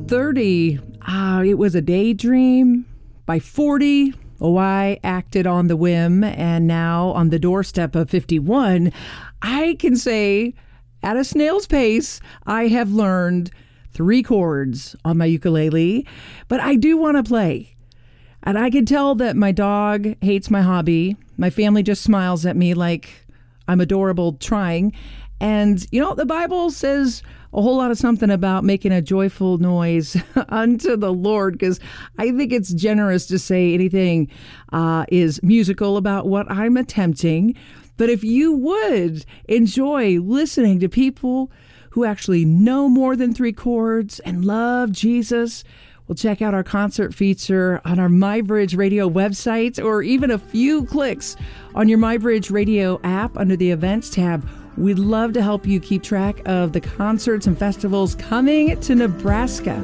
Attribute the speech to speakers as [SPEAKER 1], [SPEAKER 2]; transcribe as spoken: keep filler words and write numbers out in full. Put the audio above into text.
[SPEAKER 1] thirty, uh, it was a daydream. By forty, oh, I acted on the whim. And now on the doorstep of fifty-one, I can say at a snail's pace, I have learned three chords on my ukulele, but I do want to play. And I can tell that my dog hates my hobby. My family just smiles at me like I'm adorable trying. And, you know, the Bible says a whole lot of something about making a joyful noise unto the Lord, because I think it's generous to say anything uh, is musical about what I'm attempting. But if you would enjoy listening to people who actually know more than three chords and love Jesus, well, check out our concert feature on our MyBridge Radio website, or even a few clicks on your MyBridge Radio app under the events tab. We'd love to help you keep track of the concerts and festivals coming to Nebraska.